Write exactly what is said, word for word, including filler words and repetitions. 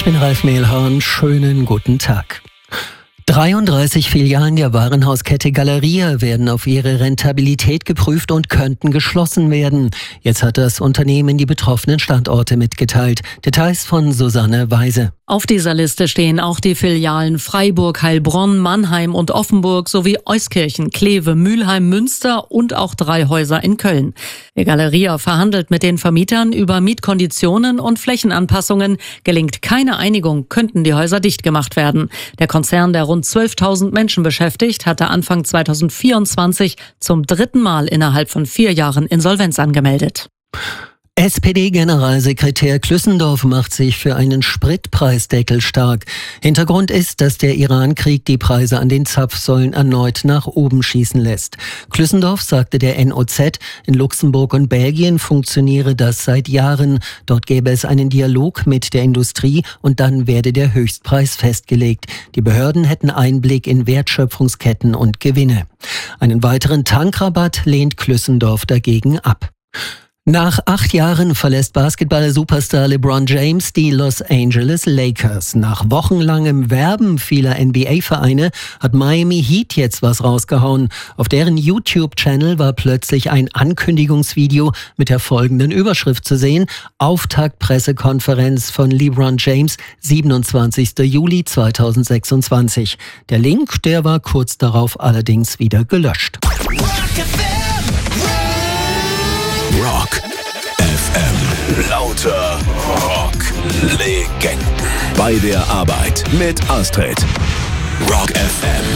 bin Ralf Mehlhorn, schönen guten Tag. dreiunddreißig Filialen der Warenhauskette Galeria werden auf ihre Rentabilität geprüft und könnten geschlossen werden. Jetzt hat das Unternehmen die betroffenen Standorte mitgeteilt. Details von Susanne Weise. Auf dieser Liste stehen auch die Filialen Freiburg, Heilbronn, Mannheim und Offenburg sowie Euskirchen, Kleve, Mülheim, Münster und auch drei Häuser in Köln. Die Galeria verhandelt mit den Vermietern über Mietkonditionen und Flächenanpassungen. Gelingt keine Einigung, könnten die Häuser dicht gemacht werden. Der Konzern, der rund zwölftausend Menschen beschäftigt, hatte Anfang zweitausendvierundzwanzig zum dritten Mal innerhalb von vier Jahren Insolvenz angemeldet. S P D-Generalsekretär Klüssendorf macht sich für einen Spritpreisdeckel stark. Hintergrund ist, dass der Iran-Krieg die Preise an den Zapfsäulen erneut nach oben schießen lässt. Klüssendorf sagte der N O Z, in Luxemburg und Belgien funktioniere das seit Jahren. Dort gäbe es einen Dialog mit der Industrie und dann werde der Höchstpreis festgelegt. Die Behörden hätten Einblick in Wertschöpfungsketten und Gewinne. Einen weiteren Tankrabatt lehnt Klüssendorf dagegen ab. Nach acht Jahren verlässt Basketball-Superstar LeBron James die Los Angeles Lakers. Nach wochenlangem Werben vieler N B A-Vereine hat Miami Heat jetzt was rausgehauen. Auf deren YouTube-Channel war plötzlich ein Ankündigungsvideo mit der folgenden Überschrift zu sehen: Auftakt-Pressekonferenz von LeBron James, siebenundzwanzigster Juli zweitausendsechsundzwanzig. Der Link, der war kurz darauf allerdings wieder gelöscht. Rock F M. Lauter Rock-Legenden. Bei der Arbeit mit Astrid. Rock F M.